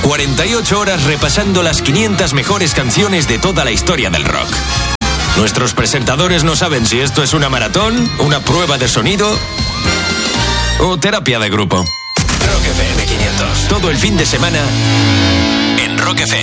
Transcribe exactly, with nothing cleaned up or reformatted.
cuarenta y ocho horas repasando las quinientas mejores canciones de toda la historia del rock. Nuestros presentadores no saben si esto es una maratón, una prueba de sonido o terapia de grupo. Rock F M quinientos. Todo el fin de semana en Rock F M.